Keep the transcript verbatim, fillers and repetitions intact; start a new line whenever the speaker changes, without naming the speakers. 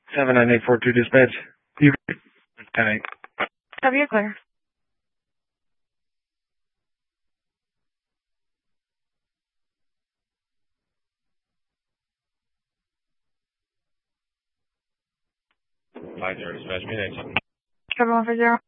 seven nine eight four two dispatch. You ten eight.
Have you clear?
Five zero dispatch. Me next.
Seven one five zero.